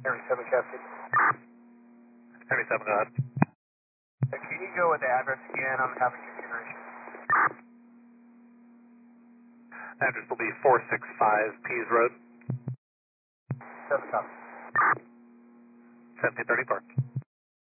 Henry 7 Captain. Henry 7, go ahead. Can you go with the address again? I'm having configuration. Address will be 465 Pease Road, 7 Copy. 1730 Park.